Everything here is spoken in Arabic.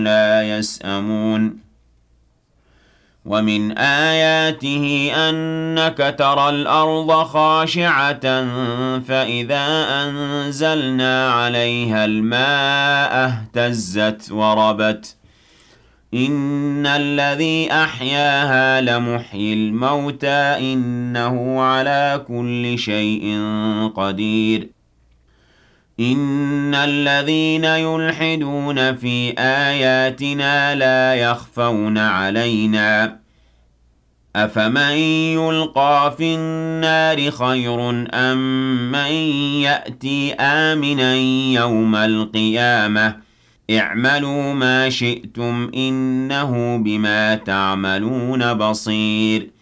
لا يسأمون ومن آياته أنك ترى الأرض خاشعة فإذا أنزلنا عليها الماء اهتزت وربت إن الذي أحياها لمحيي الموتى إنه على كل شيء قدير إن الذين يلحدون في آياتنا لا يخفون علينا أفمن يلقى في النار خير أم من يأتي آمنا يوم القيامة اعملوا ما شئتم إنه بما تعملون بصير